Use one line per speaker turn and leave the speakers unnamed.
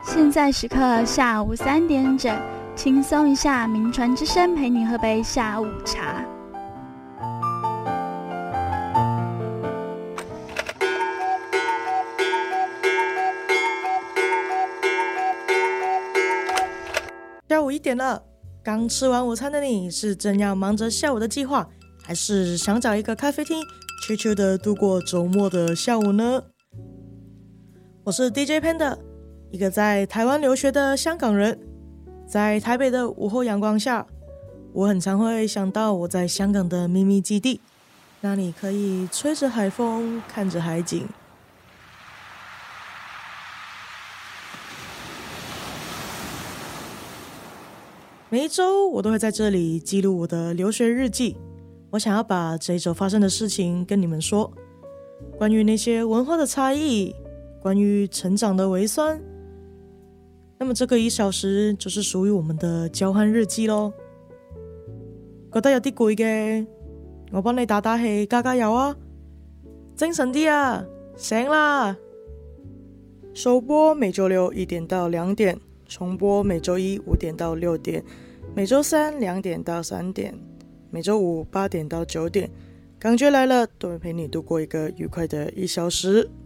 现在时刻下午3点整，轻松一下，名传之声陪你喝杯下午茶。
下午1点了，刚吃完午餐的你是正要忙着下午的计划，还是想找一个咖啡厅悄悄的度过周末的下午呢？我是 DJ Panda， 一个在台湾留学的香港人。在台北的午后阳光下，我很常会想到我在香港的秘密基地，那里可以吹着海风，看着海景。每一周我都会在这里记录我的留学日记，我想要把这一周发生的事情跟你们说，关于那些文化的差异，关于成长的微酸。那么这个1小时就是属于我们的交换日記咯。覺得有啲攰嘅，我幫你打打氣，加加油啊！精神啲啊，醒啦！首播每周6 1點到2點，重播每周1 5點到6點，每周3 2點到3點，每周5 8點到9點。感覺來了，都會陪你度過一個愉快的1小時。